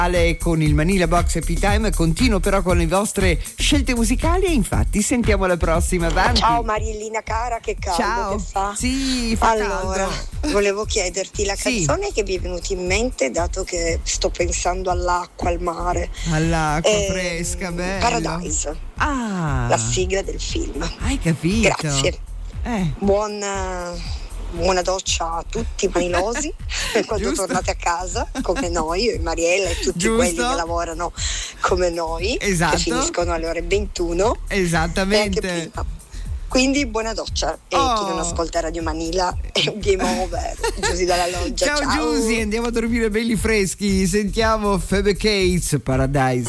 Ale con il Manila Box Happy Time. Continuo però con le vostre scelte musicali e infatti sentiamo la prossima. Avanti. Ciao Mariellina cara, che caldo. Ciao. Che fa? Sì, fa allora, caldo. volevo chiederti la canzone che mi è venuta in mente, dato che sto pensando all'acqua, al mare. All'acqua fresca, bello. Paradise. La sigla del film. Hai capito? Grazie. Buona doccia a tutti manilosi quando tornate a casa, come noi, io e Mariella e tutti quelli che lavorano come noi, esatto, che finiscono alle ore 21. Esattamente. E anche prima. Quindi buona doccia. E chi non ascolta Radio Manila è un game over. Giusy dalla Loggia. Ciao Giusy, andiamo a dormire belli freschi. Sentiamo Phoebe Cates, Paradise.